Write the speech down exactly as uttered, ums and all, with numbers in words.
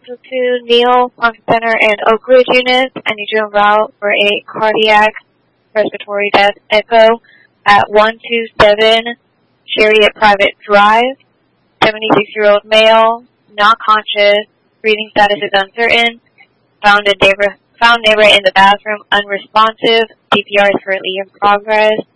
to Neil, Punk Center, and Oak Ridge units. I need you en route for a cardiac respiratory death echo at one two seven Chariot Private Drive. seventy-six-year-old male, not conscious, breathing status is uncertain. Found a neighbor, found neighbor in the bathroom, unresponsive. C P R is currently in progress.